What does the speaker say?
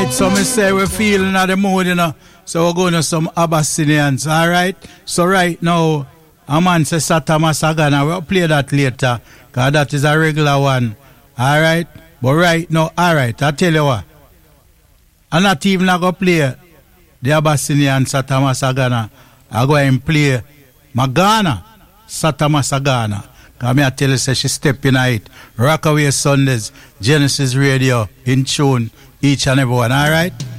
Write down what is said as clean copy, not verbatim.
Alright, so me say we're feeling at the mood, you know. So we're going to some Abyssinians, alright? So right now, a man says Satama Sagana, we'll play that later, because that is a regular one, alright? But right now, alright, I tell you what, I'm not even going to play the Abyssinian Satama Sagana. I go and play Magana Satama Sagana. Because I tell you, say she step in it. Rockaway Sundays, Genesis Radio, in tune, each and every one, alright?